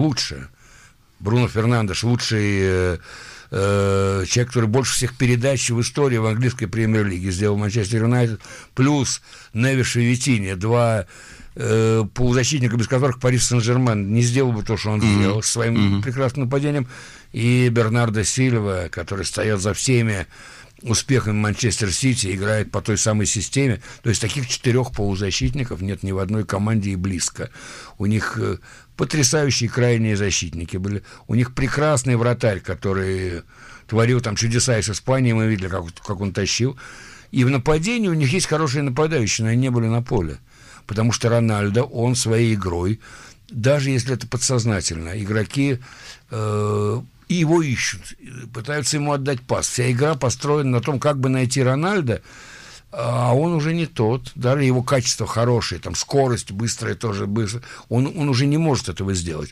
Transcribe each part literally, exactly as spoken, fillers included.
лучше. Бруно Фернандеш лучший э, э, человек, который больше всех передач в истории в английской премьер-лиге сделал Манчестер Юнайтед, плюс Невиш и Витини, два э, полузащитника, без которых Пари Сен-Жермен не сделал бы то, что он mm-hmm. сделал своим mm-hmm. прекрасным нападением, и Бернардо Сильва, который стоят за всеми успехами Манчестер Сити, играет по той самой системе. То есть таких четырех полузащитников нет ни в одной команде и близко. У них потрясающие крайние защитники были. У них прекрасный вратарь, который творил там чудеса и с Испанией. Мы видели, как, как он тащил. И в нападении у них есть хорошие нападающие, но они не были на поле. Потому что Рональдо, он своей игрой, даже если это подсознательно, игроки... Э- И его ищут, пытаются ему отдать пас. Вся игра построена на том, как бы найти Рональдо, а он уже не тот. Даже его качество хорошее, там скорость быстрая тоже быстро. Он, он уже не может этого сделать.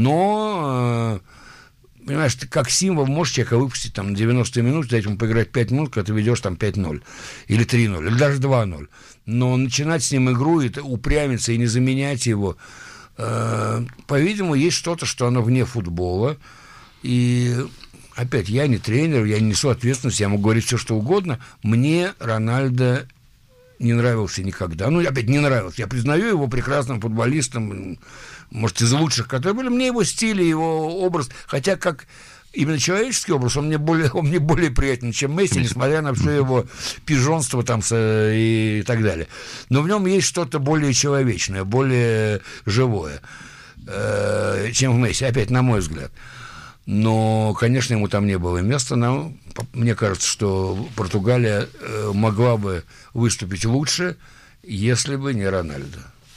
Но, понимаешь, ты как символ можешь человека выпустить там, на девяносто минут, дать ему поиграть пять минут, когда ты ведешь там пять ноль, или три ноль, или даже два ноль. Но начинать с ним игру, и упрямиться и не заменять его, э, по-видимому, есть что-то, что оно вне футбола. И, опять, я не тренер, я не несу ответственность, я могу говорить все, что угодно. Мне Рональдо не нравился никогда. Ну, опять, не нравился. Я признаю его прекрасным футболистом, может, из лучших, которые были. Мне его стиль, его образ, хотя как именно человеческий образ, он мне более, он мне более приятен, чем Месси, несмотря на все его пижонство там и так далее. Но в нем есть что-то более человечное, более живое, чем в Месси, опять, на мой взгляд. Но, конечно, ему там не было места. Но мне кажется, что Португалия могла бы выступить лучше, если бы не Рональдо.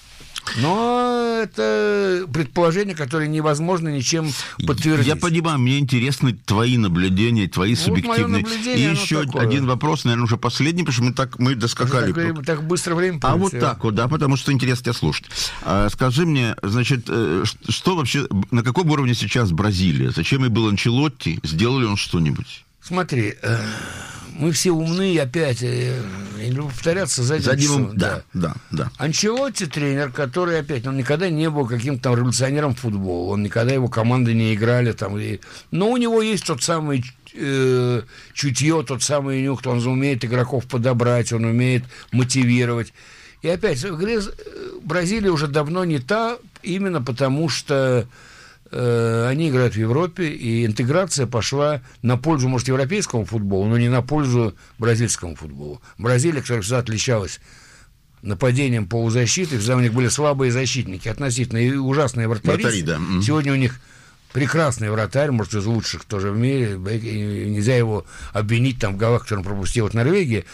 Но это предположение, которое невозможно ничем подтвердить. Я понимаю, мне интересны твои наблюдения, твои вот субъективные. И еще такое. Один вопрос, наверное, уже последний, потому что мы так мы доскакали. Так, так, так быстро время А вот так вот, да, потому что интересно тебя слушать. А, скажи мне, значит, что вообще, на каком уровне сейчас Бразилия? Зачем и был Анчелотти? Сделал ли он что-нибудь? Смотри, мы все умны, опять, я не люблю повторяться, за один часом. Да, да, да. Анчелотти тренер, который, опять, он никогда не был каким-то там революционером футбола, он никогда его команды не играли там, и... но у него есть тот самый э, чутье, тот самый нюх, он умеет игроков подобрать, он умеет мотивировать. И опять, в игре Бразилия уже давно не та, именно потому что они играют в Европе, и интеграция пошла на пользу, может, европейскому футболу, но не на пользу бразильскому футболу. Бразилия, которая всегда отличалась нападением полузащиты, всегда у них были слабые защитники, относительно и ужасные вратари. Вратари, да. Сегодня у них прекрасный вратарь, может, из лучших тоже в мире. Нельзя его обвинить там в голах, которые он пропустил от Норвегии.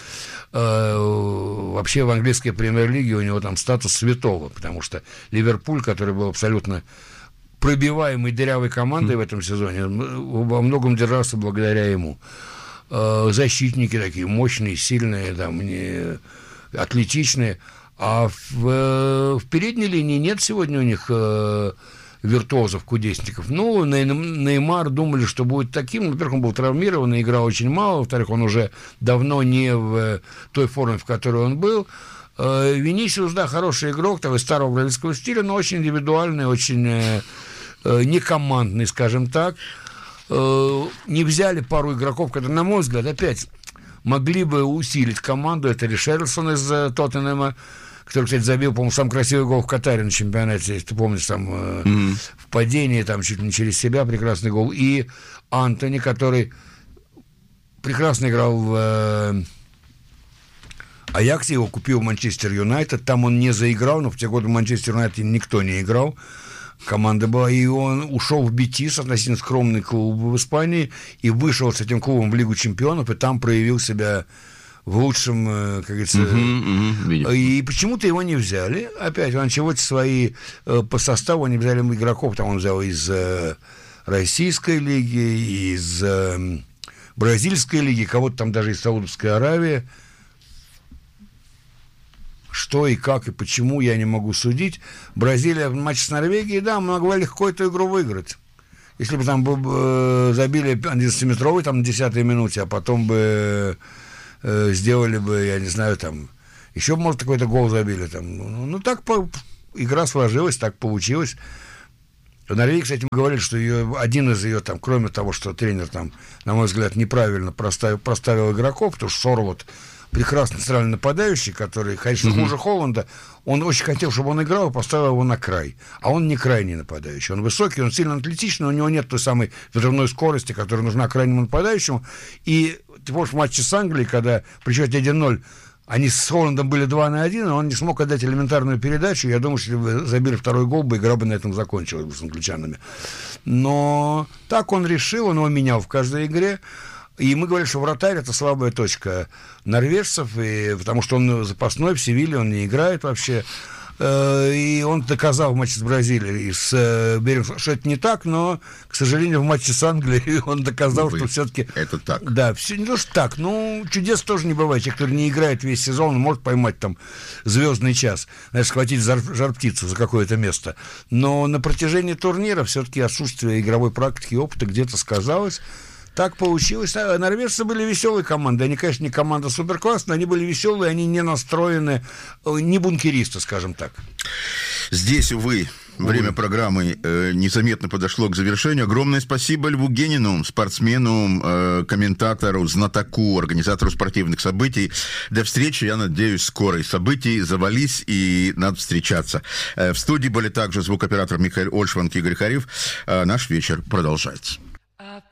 Вообще в английской премьер-лиге у него там статус святого, потому что Ливерпуль, который был абсолютно пробиваемой дырявой командой в этом сезоне, во многом держался благодаря ему. Защитники такие мощные, сильные, там, не, атлетичные. А в, в передней линии нет сегодня у них виртуозов, кудесников. Ну, Неймар думали, что будет таким. Во-первых, он был травмирован, играл очень мало. Во-вторых, он уже давно не в той форме, в которой он был. Винисиус, да, хороший игрок, того старого бразильского стиля, но очень индивидуальный, очень э, э, некомандный, скажем так. Э, не взяли пару игроков, которые, на мой взгляд, опять могли бы усилить команду. Это Ришарлисон из э, Тоттенхэма, который, кстати, забил, по-моему, самый красивый гол в Катаре на чемпионате, если ты помнишь, там э, mm-hmm. в падении, там чуть ли не через себя прекрасный гол. И Антони, который прекрасно играл в... Э, Аякс его купил в Манчестер Юнайтед, там он не заиграл, но в те годы в Манчестер Юнайтед никто не играл, команда была, и он ушел в Бетис, относительно скромный клуб в Испании, и вышел с этим клубом в Лигу чемпионов, и там проявил себя в лучшем, как говорится, uh-huh, uh-huh, и почему-то его не взяли, опять, он чего-то свои, по составу они взяли игроков, там он взял из Российской лиги, из Бразильской лиги, кого-то там даже из Саудовской Аравии. Что и как и почему, я не могу судить. Бразилия в матче с Норвегией, да, могла легко эту игру выиграть. Если бы там бы, э, забили одиннадцатиметровый там, на десятой минуте, а потом бы э, сделали бы, я не знаю, там, еще, может, какой-то гол забили. Там. Ну, ну, так по, игра сложилась, так получилось. Норвегия, кстати, мы говорили, что ее, один из ее, там, кроме того, что тренер, там, на мой взгляд, неправильно проставил, проставил игроков, потому что Сорлот прекрасный центральный нападающий, который, конечно, mm-hmm. хуже Холланда, он очень хотел, чтобы он играл, и поставил его на край. А он не крайний нападающий. Он высокий, он сильно атлетичный, у него нет той самой взрывной скорости, которая нужна крайнему нападающему. И ты помнишь в матче с Англией, когда при счете один ноль они с Холландом были два на один, и он не смог отдать элементарную передачу. Я думаю, что если бы забили второй гол, бы игра бы на этом закончилась бы с англичанами. Но так он решил, он его менял в каждой игре. И мы говорим, что вратарь – это слабая точка норвежцев, и, потому что он запасной в Севиле, он не играет вообще. И он доказал в матче с Бразилией и с Берингом, что это не так, но, к сожалению, в матче с Англией он доказал, Увы, что все-таки... Это так. Да, все не то, что так. Ну, чудес тоже не бывает. Человек, который не играет весь сезон, он может поймать там звездный час, знаешь, схватить жар, жар-птицу за какое-то место. Но на протяжении турнира все-таки отсутствие игровой практики и опыта где-то сказалось. Так получилось. Норвежцы были веселой командой. Они, конечно, не команда суперклассная, они были веселые, они не настроены, не бункеристы, скажем так. Здесь, увы, время программы э, незаметно подошло к завершению. Огромное спасибо Льву Генину, спортсмену, э, комментатору, знатоку, организатору спортивных событий. До встречи, я надеюсь, скорой. Событий завались, и надо встречаться. Э, в студии были также звукооператор Михаил Ольшванг и Игорь Харев. Э, наш вечер продолжается.